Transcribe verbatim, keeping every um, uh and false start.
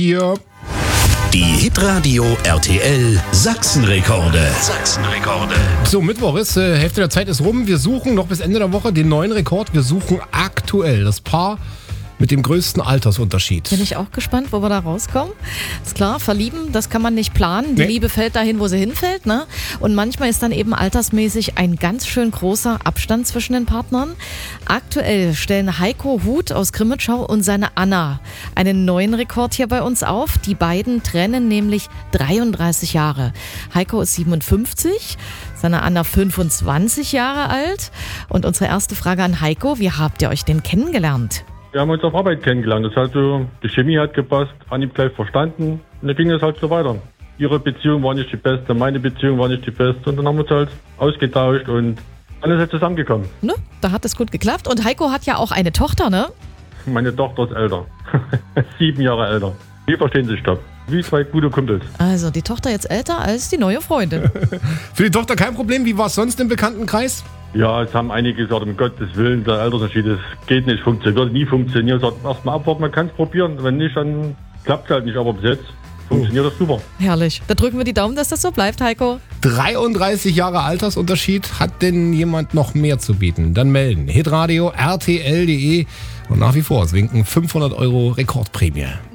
hier. Die Hitradio R T L Sachsenrekorde. Sachsenrekorde. So, Mittwoch ist, äh, Hälfte der Zeit ist rum. Wir suchen noch bis Ende der Woche den neuen Rekord. Wir suchen aktuell das Paar mit dem größten Altersunterschied. Bin ich auch gespannt, wo wir da rauskommen. Ist klar, verlieben, das kann man nicht planen. Die Nee. Liebe fällt dahin, wo sie hinfällt, ne? Und manchmal ist dann eben altersmäßig ein ganz schön großer Abstand zwischen den Partnern. Aktuell stellen Heiko Huth aus Grimmitschau und seine Anna einen neuen Rekord hier bei uns auf. Die beiden trennen nämlich dreiunddreißig Jahre. Heiko ist siebenundfünfzig, seine Anna fünfundzwanzig Jahre alt. Und unsere erste Frage an Heiko, wie habt ihr euch denn kennengelernt? Wir haben uns auf Arbeit kennengelernt. Das heißt, so, die Chemie hat gepasst, haben ihn gleich verstanden und dann ging es halt so weiter. Ihre Beziehung war nicht die beste, meine Beziehung war nicht die beste und dann haben wir uns halt ausgetauscht und alles ist zusammengekommen. Ne? Da hat es gut geklappt. Und Heiko hat ja auch eine Tochter, ne? Meine Tochter ist älter, sieben Jahre älter. Die verstehen sich top, wie zwei gute Kumpels. Also die Tochter jetzt älter als die neue Freundin. Für die Tochter kein Problem. Wie war es sonst im Bekanntenkreis? Ja, es haben einige gesagt, um Gottes Willen, der Altersunterschied, das geht nicht, funktioniert, wird nie funktionieren. Ich sag, erst mal abwarten, man kann es probieren. Wenn nicht, dann klappt es halt nicht. Aber bis jetzt funktioniert das super. Herrlich. Da drücken wir die Daumen, dass das so bleibt, Heiko. dreiunddreißig Jahre Altersunterschied. Hat denn jemand noch mehr zu bieten? Dann melden. hitradio R T L punkt de und nach wie vor, es winken fünfhundert Euro Rekordprämie.